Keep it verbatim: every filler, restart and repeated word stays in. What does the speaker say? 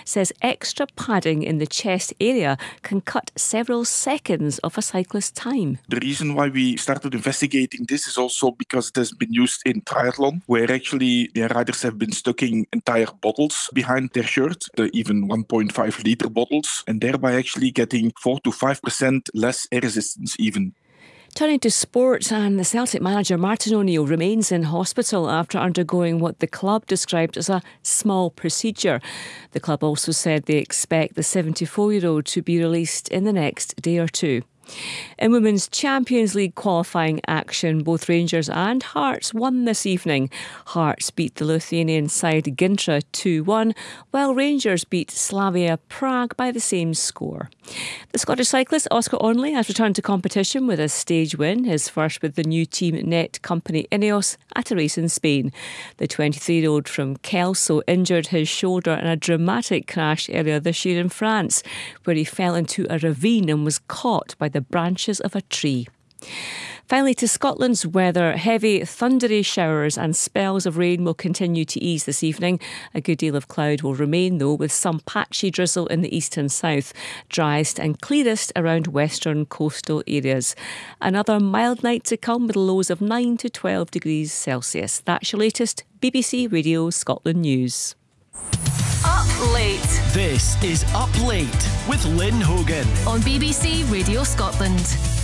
says extra padding in the chest area can cut several seconds of a cyclist's time. The reason why we started investigating this is also because it has been used in triathlon, where actually the riders have been stucking entire bottles behind their shirt, the even one point five litre bottles, and thereby actually getting four to five percent less air resistance even. Turning to sports, and the Celtic manager Martin O'Neill remains in hospital after undergoing what the club described as a small procedure. The club also said they expect the seventy-four-year-old to be released in the next day or two. In Women's Champions League qualifying action, both Rangers and Hearts won this evening. Hearts beat the Lithuanian side Gintra two one, while Rangers beat Slavia Prague by the same score. The Scottish cyclist Oscar Onley has returned to competition with a stage win, his first with the new team net company Ineos at a race in Spain. The twenty-three-year-old from Kelso injured his shoulder in a dramatic crash earlier this year in France, where he fell into a ravine and was caught by the the branches of a tree. Finally, to Scotland's weather. Heavy, thundery showers and spells of rain will continue to ease this evening. A good deal of cloud will remain, though, with some patchy drizzle in the east and south. Driest and clearest around western coastal areas. Another mild night to come with lows of nine to twelve degrees Celsius. That's your latest B B C Radio Scotland news. Up Late. This is Up Late with Lynn Hogan on B B C Radio Scotland.